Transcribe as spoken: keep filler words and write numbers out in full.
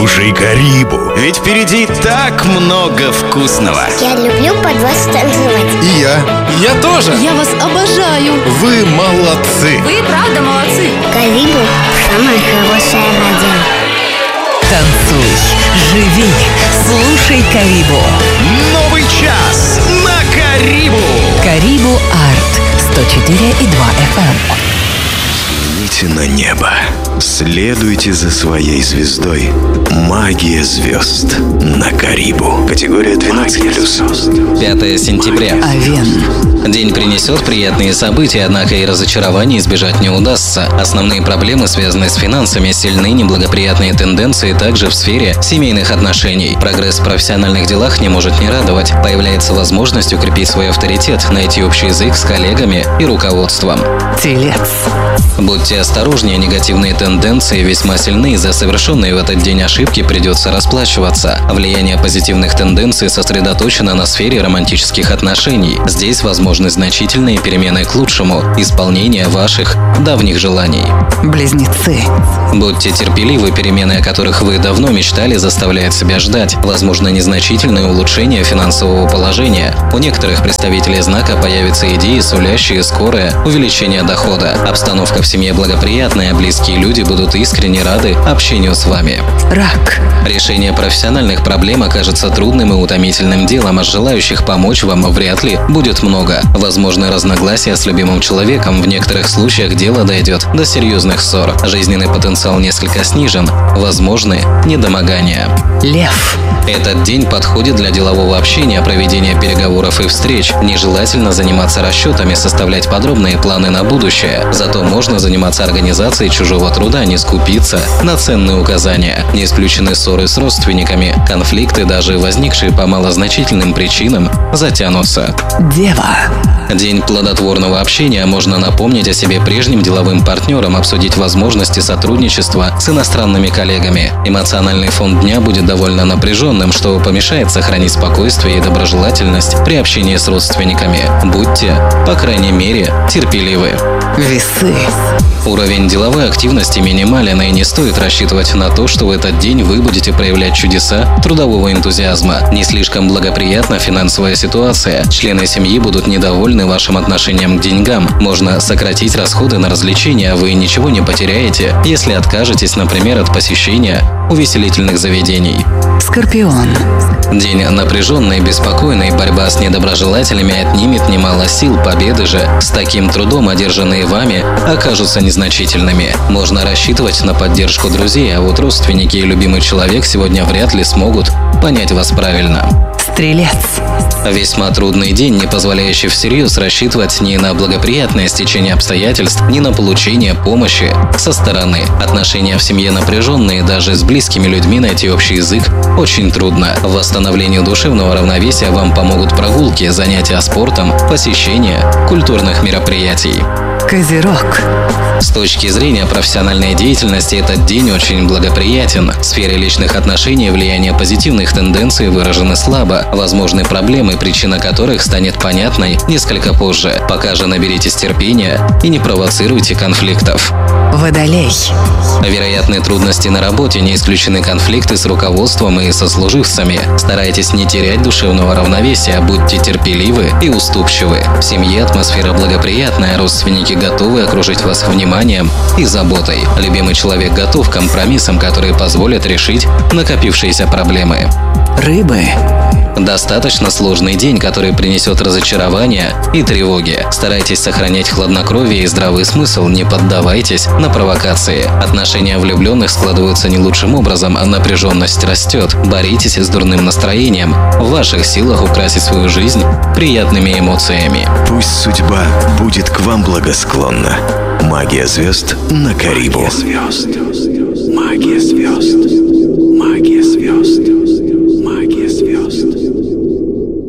Слушай Карибу, ведь впереди так много вкусного. Я люблю под вас танцевать. И я. Я тоже. Я вас обожаю. Вы молодцы. Вы правда молодцы. Карибу — самое хорошее радио. Танцуй, живи, слушай Карибу. Новый час на Карибу. Карибу Арт сто четыре и два эф эм. Взгляните на небо. Следуйте за своей звездой. Магия звезд на Карибу. Категория двенадцать плюс. пятое сентября. Овен. День принесет приятные события, однако и разочарований избежать не удастся. Основные проблемы, связанные с финансами, сильны неблагоприятные тенденции также в сфере семейных отношений. Прогресс в профессиональных делах не может не радовать. Появляется возможность укрепить свой авторитет, найти общий язык с коллегами и руководством. Телец. Будьте осторожнее, негативные тенденции весьма сильны, за совершенные в этот день ошибки придется расплачиваться. Влияние позитивных тенденций сосредоточено на сфере романтических отношений. Здесь возможны значительные перемены к лучшему, исполнение ваших давних желаний. Близнецы. Будьте терпеливы, перемены, о которых вы давно мечтали, заставляют себя ждать. Возможно, незначительное улучшение финансового положения. У некоторых представителей знака появятся идеи, сулящие скорое увеличение дохода. Обстановка в семье благоприятная, близкие люди будут искренне рады общению с вами. Рак. Решение профессиональных проблем окажется трудным и утомительным делом, а желающих помочь вам вряд ли будет много. Возможны разногласия с любимым человеком, в некоторых случаях дело дойдет до серьезных ссор. Жизненный потенциал несколько снижен, возможны недомогания. Лев. Этот день подходит для делового общения, проведения переговоров и встреч. Нежелательно заниматься расчетами, составлять подробные планы на будущее. Зато можно заниматься организацией чужого труда, не скупиться на ценные указания. Не исключены ссоры с родственниками. Конфликты, даже возникшие по малозначительным причинам, затянутся. Дева. День плодотворного общения. Можно напомнить о себе прежним деловым партнерам, обсудить возможности сотрудничества с иностранными коллегами. Эмоциональный фон дня будет довольно напряженным, что помешает сохранить спокойствие и доброжелательность при общении с родственниками. Будьте, по крайней мере, терпеливы. Весы. Уровень деловой активности минимален, и не стоит рассчитывать на то, что в этот день вы будете проявлять чудеса трудового энтузиазма. Не слишком благоприятна финансовая ситуация. Члены семьи будут недовольны вашим отношением к деньгам. Можно сократить расходы на развлечения, вы ничего не потеряете, если откажетесь, например, от посещения увеселительных заведений. Скорпион. День напряженный, беспокойный, борьба с недоброжелателями отнимет немало сил, победы же, с таким трудом одержанные вами, окажутся незначительными. Можно рассчитывать на поддержку друзей, а вот родственники и любимый человек сегодня вряд ли смогут понять вас правильно. Стрелец. Весьма трудный день, не позволяющий всерьез рассчитывать ни на благоприятное стечение обстоятельств, ни на получение помощи со стороны. Отношения в семье напряженные, даже с близкими людьми найти общий язык очень трудно. В восстановлении душевного равновесия вам помогут прогулки, занятия спортом, посещение культурных мероприятий. Козерог. С точки зрения профессиональной деятельности этот день очень благоприятен. В сфере личных отношений влияние позитивных тенденций выражены слабо. Возможны проблемы, причина которых станет понятной несколько позже. Пока же наберитесь терпения и не провоцируйте конфликтов. Водолей. Вероятны трудности на работе, не исключены конфликты с руководством и сослуживцами. Старайтесь не терять душевного равновесия, будьте терпеливы и уступчивы. В семье атмосфера благоприятная, родственники готовы окружить вас вниманием и заботой. Любимый человек готов к компромиссам, которые позволят решить накопившиеся проблемы. Рыбы. Достаточно сложный день, который принесет разочарование и тревоги. Старайтесь сохранять хладнокровие и здравый смысл, не поддавайтесь на провокации. Отношения влюбленных складываются не лучшим образом, а напряженность растет. Боритесь с дурным настроением. В ваших силах украсить свою жизнь приятными эмоциями. Пусть судьба будет к вам благосклонна. Магия звезд на Карибу. Магия звезд. Магия звезд. Магия звезд.